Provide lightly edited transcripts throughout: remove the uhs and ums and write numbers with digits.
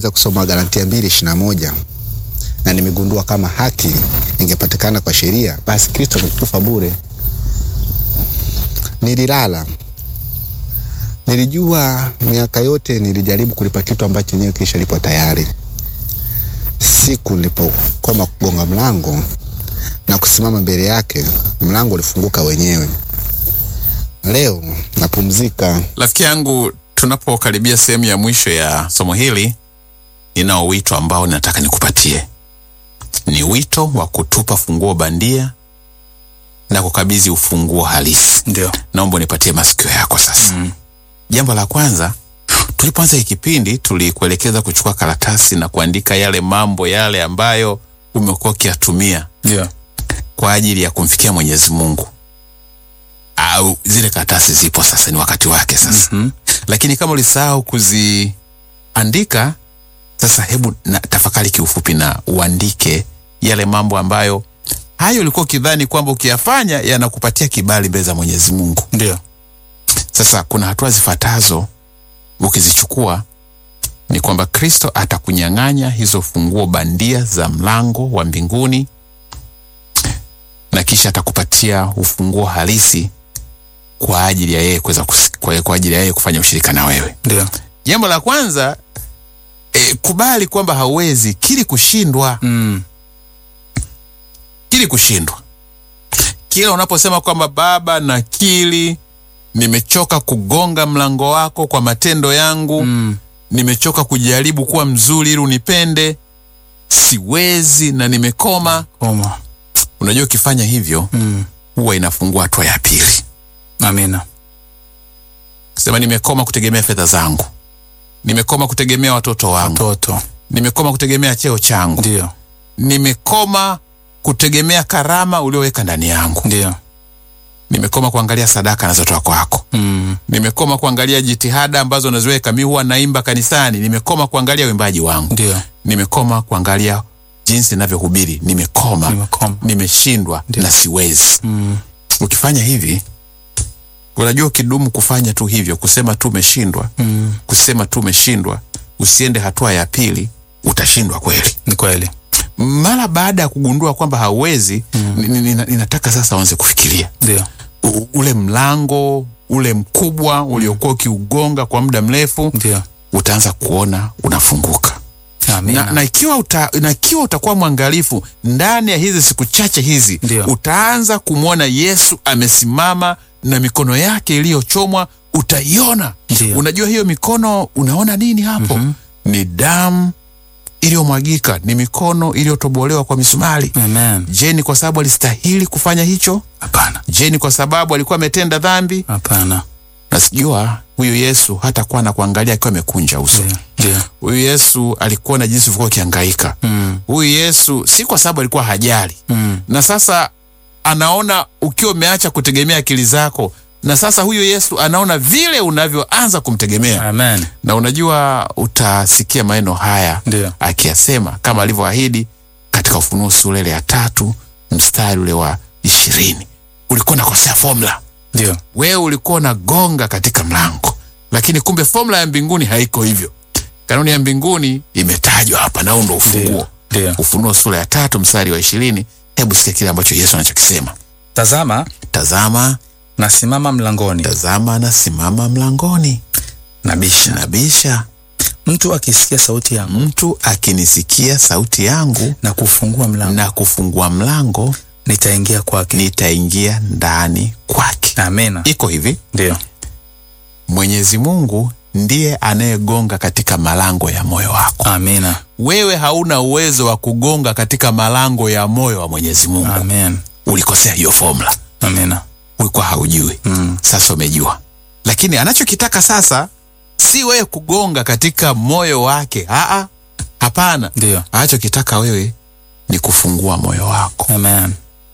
nimeweza kusoma Galatia 2:21 na nimegundua kama haki ingepatikana kwa sheria, basi Kristo alikufa bure. Nililala. Nilijua miaka yote nilijaribu kulipa kitu ambacho chenyewe kisha lipo tayari. Siku nilipokoma kugonga mlango na kusimama mbele yake, mlango ulifunguka wenyewe. Leo napumzika. Rafiki yangu, tunapokaribia sehemu ya mwisho ya somo hili, ninao wito ambao nataka nikupatie. Ni wito wa kutupa funguo bandia na kukabidhi ufunguo halisi. Ndio. Naomba nipatie masikio yako sasa. Jambo la kwanza, tulipoanza kipindi tulikuelekeza kuchukua karatasi na kuandika yale mambo yale ambayo umekuwa ukiyatumia. Ndio. Kwa ajili ya kumfikia Mwenyezi Mungu. Au zile karatasi zipo sasa, ni wakati wake sasa. Lakini kama ulisahau kuziandika, sasa hebu tafakari kiufupi na uandike yale mambo ambayo hayo ulikuwa ukidhani kwamba ukiyafanya yanakupatia kibali mbele za Mwenyezi Mungu. Ndio. Sasa kuna hatua zifuatazo ukizichukua, ni kwamba Kristo atakunyang'anya hizo funguo bandia za mlango wa mbinguni, na kisha atakupatia ufunguo halisi kwa ajili ya yeye kwa ajili ya yeye kufanya ushirika na wewe. Ndio. Jambo la kwanza, kubali kwamba hauwezi, kili kushindwa. Kili kushindwa. Kila unaposema kwamba Baba, nakiri nimechoka kugonga mlango wako kwa matendo yangu, nimechoka kujaribu kuwa mzuri ili unipende, siwezi na nimekoma. Unajua ukifanya hivyo, huwa inafungua hatua ya pili. Amina. Sema nimekoma kutegemea fedha zangu. Nimekoma kutegemea watoto wangu. Nimekoma kutegemea cheo changu. Ndio. Nimekoma kutegemea karama ulioweka ndani yangu. Ndio. Nimekoma kuangalia sadaka nazotoa kwako. Nimekoma kuangalia jitihada ambazo naziweka. Mimi huwa naimba kanisani. Nimekoma kuangalia uimbaji wangu. Ndio. Nimekoma kuangalia jinsi ninavyohubiri. Nimekoma. Nimeshindwa na siwezi. Ukifanya hivi, unajua kidumu kufanya tu hivyo, kusema tu umeshindwa, kusema tu umeshindwa, usiende hatua ya pili, utashindwa kweli. Ni kweli. Mara baada ya kugundua kwamba hauwezi, ninataka sasa uanze kufikiria. Ndio. Ule mlango, ule mkubwa uliokuwa ukiugonga kwa muda mrefu, ndio, utaanza kuona unafunguka. Amina. Na ikiwa utakuwa mwangalifu ndani ya hizi siku chache hizi, utaanza kumwona Yesu amesimama na mikono yake iliyochomwa, utaiona. Unajua hiyo mikono, unaona nini hapo? Ni damu iliyomwagika, ni mikono iliyotobolewa kwa misumari. Amen. Je, ni kwa sababu alistahili kufanya hicho? Hapana. Je, ni kwa sababu alikuwa ametenda dhambi? Hapana. Nasijua huyu Yesu hata kuwa na kuangalia akiwa amekunja uso. Huyu Yesu alikuwa na jinsi ulivyokuwa ukihangaika. Huyu Yesu si kwa sababu alikuwa hajali. Na sasa anaona ukiwa umeacha kutegemea akili zako, na sasa huyu Yesu anaona vile unavyoanza kumtegemea. Amen. Na unajua utasikia maneno haya akiyasema kama alivyoahidi katika Ufunuo sura ya 3 mstari ule wa 20. Ulikuwa unakosea formula. Ndio. Wewe ulikuwa unagonga katika mlango, lakini kumbe formula ya mbinguni haiko hivyo. Kanuni ya mbinguni imetajwa hapa, na ndio ufunguo. Ufunuo sura ya 3 mstari wa 20. Hebu sikia kile ambacho Yesu anachokisema. Tazama nasimama mlangoni. Tazama nasimama mlangoni. Nabisha. Mtu akisikia sauti yangu, mtu akinisikia sauti yangu na kufungua mlango, nitaingia kwake. Nitaingia ndani kwake. Amina. Iko hivi. Ndio. Mwenyezi Mungu ndiye anayegonga katika malango ya moyo wako. Amina. Wewe hauna uwezo wa kugonga katika malango ya moyo wa Mwenyezi Mungu. Amen. Ulikosea hiyo formula. Amina. Ulikuwa haujui. Sasa umejua. Lakini anachokitaka sasa si wewe kugonga katika moyo wake. Hapana. Ndio. Anachokitaka wewe ni kufungua moyo wako. Amen.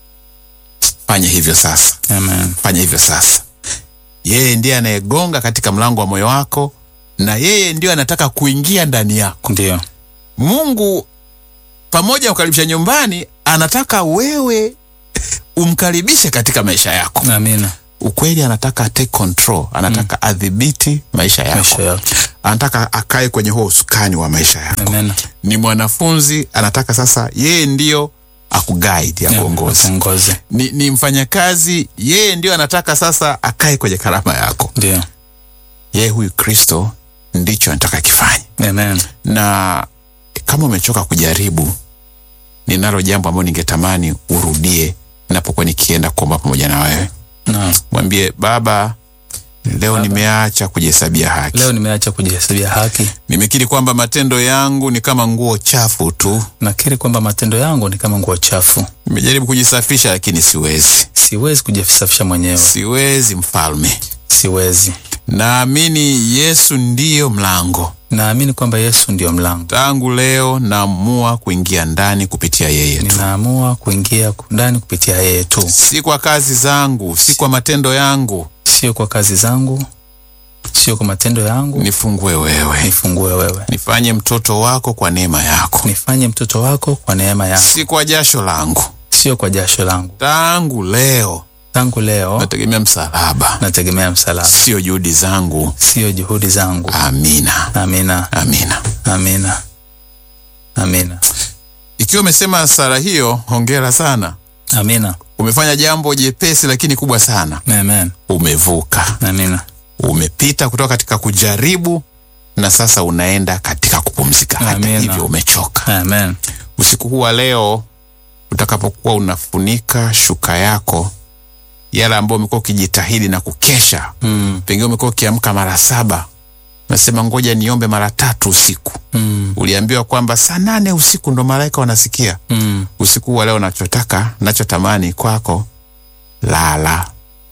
Fanya hivyo sasa. Amen. Fanya hivyo sasa. Yeye ndiye anayegonga katika mlango wa moyo wako, na yeye ndiye anataka kuingia ndani yako. Ndio. Mungu pamoja kukaribisha nyumbani, anataka wewe umkaribishe katika maisha yako. Amina. Ukweli anataka take control, anataka adhibiti maisha yako. anataka akae kwenye huo usukani wa maisha yako. Amen. Ni mwanafunzi, anataka sasa yeye ndio akuguide, akuongoze. Ni mfanyakazi, yeye ndio anataka sasa akae kwenye karama yako. Ndio. Yeye huyu Kristo ndicho anataka kifanye. Amen. Na kama umechoka kujaribu, ninalo jambo ambalo ningetamani urudie ninapokuwa nikienda kuomba pamoja na wewe. Naam. Mwambie Baba, leo nimeacha kujihesabia haki. Leo nimeacha kujihesabia haki. Nimekiri kwamba matendo yangu ni kama nguo chafu tu. Nakiri kwamba matendo yangu ni kama nguo chafu. Nimejaribu kujisafisha lakini siwezi. Siwezi kujisafisha mwenyewe. Siwezi Mfalme. Siwezi. Naamini Yesu ndiyo mlango. Naamini kwamba Yesu ndiyo mlango. Tangu leo naamua kuingia ndani kupitia yeye tu. Ninaamua kuingia ndani kupitia yeye tu. Si kwa kazi zangu, si kwa matendo yangu. Sio kwa kazi zangu, sio kwa matendo yangu. Nifungue wewe. Nifungue wewe. Nifanye mtoto wako kwa neema yako. Nifanye mtoto wako kwa neema yako. Si kwa jasho langu. Sio kwa jasho langu. Tangu leo nategemea msalaba. Nategemea msalaba. Sio juhudi zangu. Sio juhudi zangu. Amina. Amina. Amina. Amina. Amina. Ikiwa umesema sala hiyo, hongera sana. Amina. Umefanya jambo jepesi lakini kubwa sana. Amen. Umevuka. Amina. Umepita kutoka katika kujaribu na sasa unaenda katika kupumzika. Hata hivyo umechoka. Amen. Usiku huu wa leo utakapokuwa unafunika shuka yako, yale ambayo umekuwa ukijitahidi na kukesha, pengine umekuwa ukiamka mara 7, nasema ngoja niombe mara 3 usiku. Uliambiwa kwamba saa 8 usiku ndo malaika wanasikia. Usiku wa leo nachotamani kwako, lala.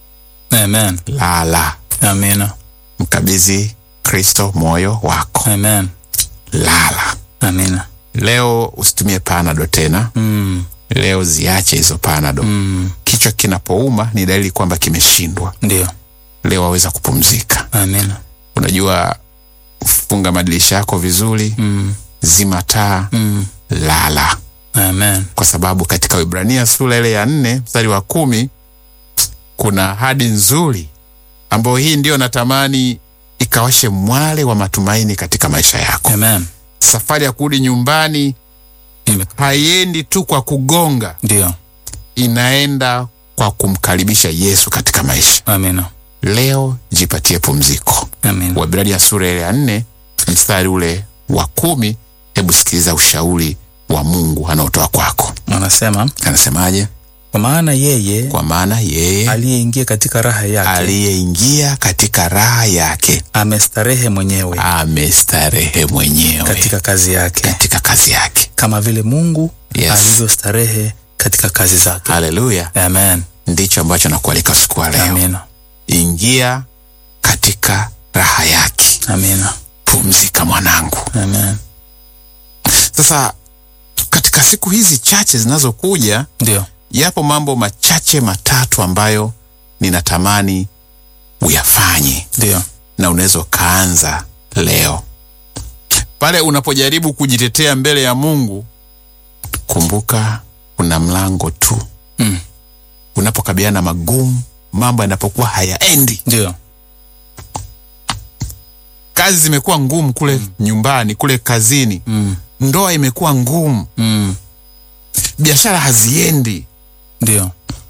Amen. Lala. Amina. Mkabidhi Kristo moyo wako. Amen. Lala. Amina. Leo usitumie Panadol tena. Leo ziache hizo Panadol. Kichwa kinapouma ni dalili kwamba kimeshindwa. Ndio. Leo waweza kupumzika. Amina. Unajua, funga madirisha yako vizuri. Zima taa. Lala. Amen. Kwa sababu katika Waebrania sura ile ya 4 mstari wa 10 kuna ahadi nzuri ambayo hii ndio natamani ikawashe mwale wa matumaini katika maisha yako. Amen. Safari ya kurudi nyumbani haiendi tu kwa kugonga. Ndio. Inaenda kwa kumkaribisha Yesu katika maisha. Amina. Leo jipatie pumziko. Amina. Waebrania sura ya 4 mstari ule wa 10, hebu sikiliza ushauri wa Mungu anaotoa kwako. Anasemaje? Kwa maana yeye aliyeingia katika raha yake amestarehe mwenyewe katika kazi yake, kama vile Mungu alivyostarehe katika kazi zake. Haleluya. Amen. Ndicho ambacho nakualika siku ya leo. Amina. Ingia katika raha yake. Amina. Pumzika mwanangu. Amen. Sasa katika siku hizi chache zinazokuja, ndio, yapo mambo machache matatu ambayo ninatamani uyafanye. Ndio. Na unaweza kaanza leo. Pale unapojaribu kujitetea mbele ya Mungu, kumbuka kuna mlango tu. Unapokabiliana magumu, mambo yanapokuwa hayaendi. Ndio. Kazi zimekuwa ngumu kule nyumbani, kule kazini. Ndoa imekuwa ngumu. Biashara haziendi. Ndio.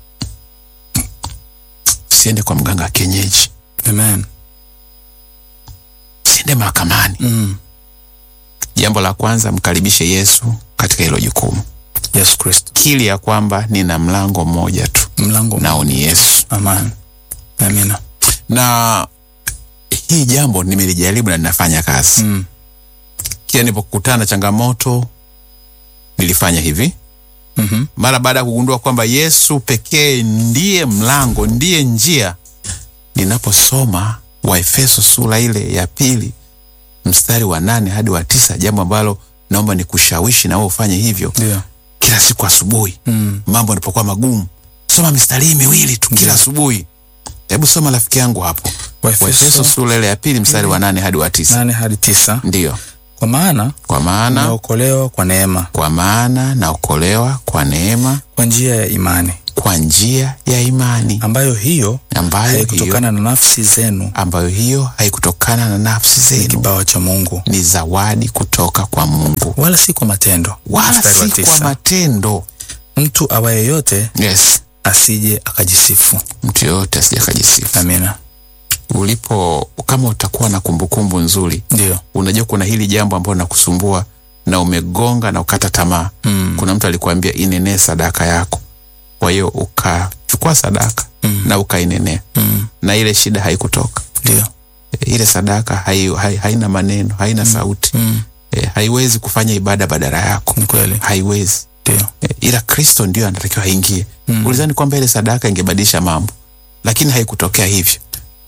Usiende kwa mganga wa kienyeji. Amen. Usiende mahakamani. Jambo la kwanza, mkaribishe Yesu katika hilo jukumu. Yesu Kristo. Kili ya kwamba nina mlango mmoja tu. Nao ni Yesu. Amen. Amina. Na hii jambo nimelijaribu na ninafanya kazi. Kila nilipokutana na changamoto nilifanya hivi. Mara baada ya kugundua kwamba Yesu pekee ndiye mlango, ndiye njia, ninaposoma Waefeso sura ile ya 2 mstari wa 8 hadi wa 9, jambo ambalo naomba nikushawishi na wewe ufanye hivyo. Ndio. Kila siku asubuhi, mambo yanapokuwa magumu, soma mistari hii miwili tu kila asubuhi. Hebu soma rafiki yangu hapo. Waefeso sura ile ya 2 mstari wa 8 hadi wa 9. 8 hadi 9. Ndio. Kwa maana naokolewa kwa neema. Naokolewa kwa neema kwa njia ya imani. kwa njia ya imani, ambayo hiyo haikutokana na nafsi zenu, ambayo hiyo haikutokana na nafsi zenu, ni kipawa cha Mungu, ni zawadi kutoka kwa Mungu, wala si kwa matendo, wala si kwa matendo. Mtu awaye yote, yes, asije akajisifu. Mtu yote asije akajisifu. Amina. Kama utakuwa na kumbukumbu nzuri, ndio unajua kuna hili jambo ambalo linakusumbua na umegonga na ukata tamaa. Kuna mtu alikwambia inenee sadaka yako. Kwa hiyo ukachukua sadaka na ukainenea. Na ile shida haikutoka. Ndio. Ile sadaka haina maneno, haina sauti. Haiwezi kufanya ibada badala yako. Ni kweli. Haiwezi. Ndio. Ila Kristo ndio anatakiwa aingie. Ulizani kwamba ile sadaka ingebadilisha mambo, lakini haikutokea hivyo.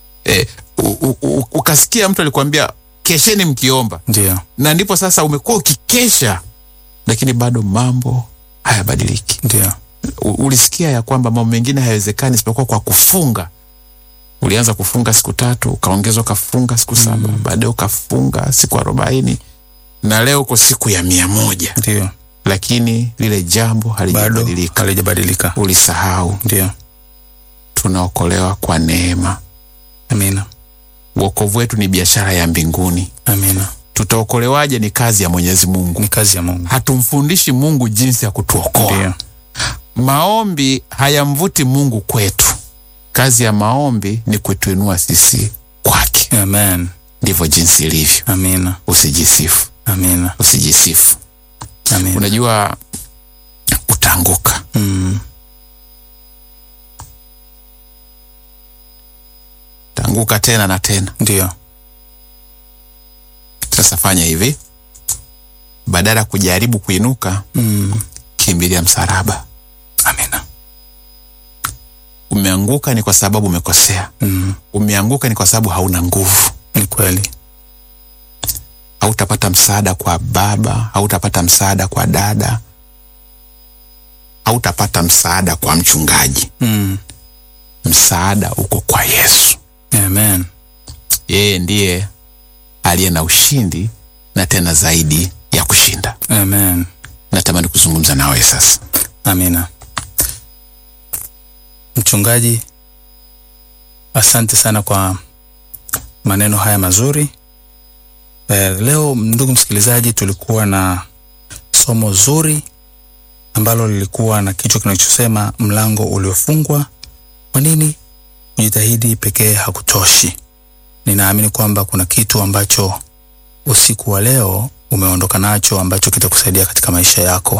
Ukasikia mtu alikwambia kesheni mkiomba. Ndio. Na ndipo sasa umekuwa ukikesha, lakini bado mambo hayabadiliki. Ndio. Ulisikia ya kwamba mambo mengine hayawezekani isipokuwa kwa kufunga. Ulianza kufunga siku 3, ukaongezwa ukafunga siku 7, baadaye ukafunga siku 40, na leo uko siku ya 100. Ndio. Lakini lile jambo halijabadilika. Ulisahau. Ndio. Tunaokolewa kwa neema. Amina. Wokovu wetu ni biashara ya mbinguni. Amina. Tutaokolewaje? Ni kazi ya Mwenyezi Mungu. Ni kazi ya Mungu. Hatumfundishi Mungu jinsi ya kutuokoa. Ndio. Maombi hayamvuti Mungu kwetu. Kazi ya maombi ni kutuinua sisi kwake. Amen. Ndivyo jinsi ilivyo. Amina. Usijisifu. Amina. Usijisifu. Amina. Unajua utaanguka. Utaanguka tena na tena. Ndio. Sasa fanya hivi. Badala kujaribu kuinuka, kimbilia msalaba. Amina. Umeanguka ni kwa sababu umekosea. Umeanguka ni kwa sababu hauna nguvu. Ni kweli. Hautapata msaada kwa baba, hautapata msaada kwa dada, hautapata msaada kwa mchungaji. Msaada uko kwa Yesu. Amen. Yeye ndiye aliye na ushindi na tena zaidi ya kushinda. Amen. Natamani kuzungumza nawe sasa. Amina. Mchungaji, asante sana kwa maneno haya mazuri. Leo ndugu msikilizaji, tulikuwa na somo zuri ambalo lilikuwa na kichwa kinachosema mlango uliofungwa. Kwa nini kujitahidi pekee hakutoshi? Ninaamini kwamba kuna kitu ambacho usiku wa leo umeondoka nacho ambacho kitakusaidia katika maisha yako.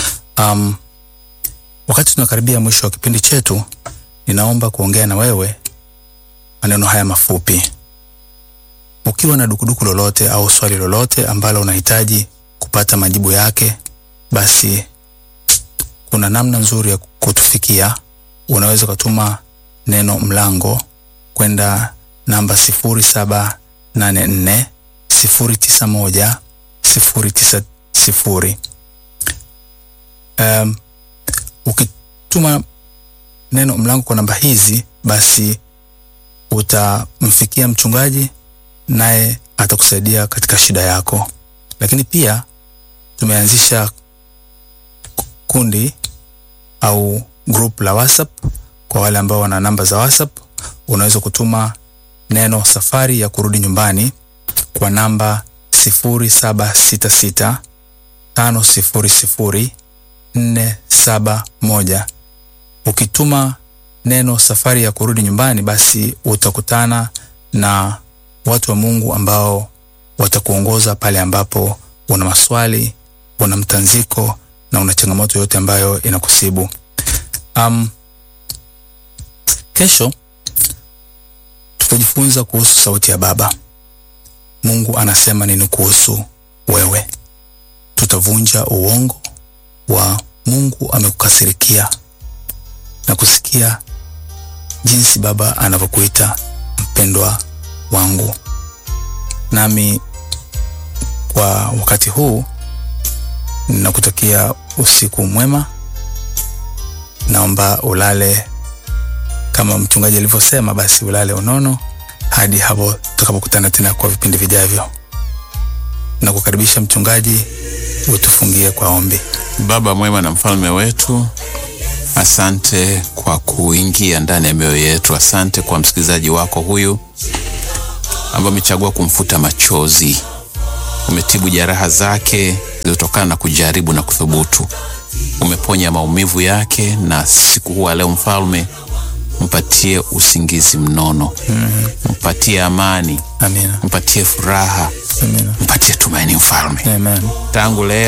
Wakati tunakaribia mwisho wa kipindi chetu, ninaomba kuongea na wewe maneno haya mafupi. Ukiwa na dukuduku lolote au swali lolote ambalo unahitaji kupata majibu yake, basi kuna namna nzuri ya kutufikia. Unaweza kutuma neno mlango kwenda namba 0784 091 090. Ukituma neno mlango kwa namba hizi, basi utamfikia mchungaji, naye atakusaidia katika shida yako. Lakini pia tumeanzisha kundi au group la WhatsApp kwa wale ambao wana namba za WhatsApp. Unaweza kutuma neno safari ya kurudi nyumbani kwa namba 0766 500 471. Ukituma neno safari ya kurudi nyumbani, basi utakutana na watu wa Mungu ambao watakuongoza pale ambapo una maswali, una mtanziko na una changamoto yote ambayo inakusibu. Kesho tutajifunza kuhusu sauti ya Baba. Mungu anasema nini kuhusu wewe? Tutavunja uongo wa Mungu amekukasirikia na kusikia jinsi Baba anavyokuita mpendwa wangu. Nami kwa wakati huu ninakutakia usiku mwema. Naomba ulale kama mchungaji alivyosema, basi ulale unono hadi hapo tutakapokutana tena kwa vipindi vijavyo. Na kukaribisha mchungaji, utufungie kwa ombi. Baba mwema na mfalme wetu, Asante kwa kuingia ndani ya mioyo yetu. Asante kwa msikilizaji wako huyu ambaye umechagua kumfuta machozi. Umetibu jeraha zake zilizotokana na kujaribu na kuthubutu. Umeponya maumivu yake, na siku huu leo Mfalme, mpatie usingizi mnono. Mpatie amani. Amina. Mpatie furaha. Amina. Mpatie tumaini Mfalme. Amen. Tangu leo